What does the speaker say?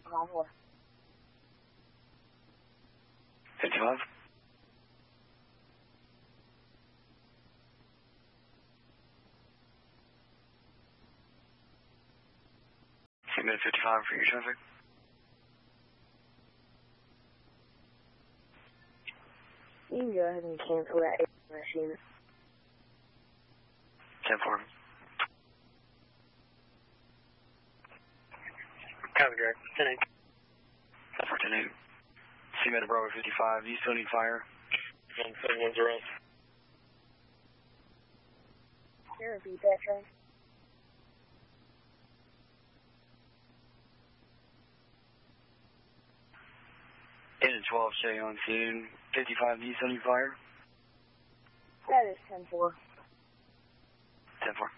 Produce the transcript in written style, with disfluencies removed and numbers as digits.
10-4. 55. Segment 55 for your traffic. You can go ahead and cancel that machine. 10-4. Copy, Greg. 10-8. 10-4, 10-8. Segment Bravo 55. Do you still need fire? 1710. Can you repeat that, Trey? In and 12, show you on scene. 55, do you still need fire? That is 10-4. 10-4.